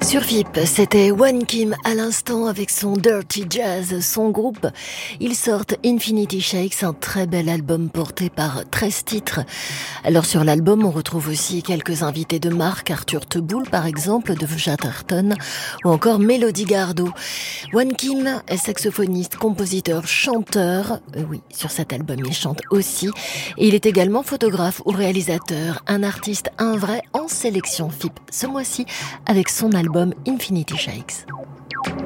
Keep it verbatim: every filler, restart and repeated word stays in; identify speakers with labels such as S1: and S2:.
S1: Sur V I P, c'était One Kim à l'instant avec son Dirty Jazz, son groupe. Ils sortent Infinity Shakes, un très bel album porté par treize titres. Alors sur l'album, on retrouve aussi quelques invités de marque, Arthur Teboul par exemple, de Chatterton, ou encore Mélodie Gardot. One Kim est saxophoniste, compositeur, chanteur. Euh, oui, sur cet album, il chante aussi. Et il est également photographe ou réalisateur, un artiste, un vrai en sélection V I P ce mois-ci avec son album Infinity Shakes.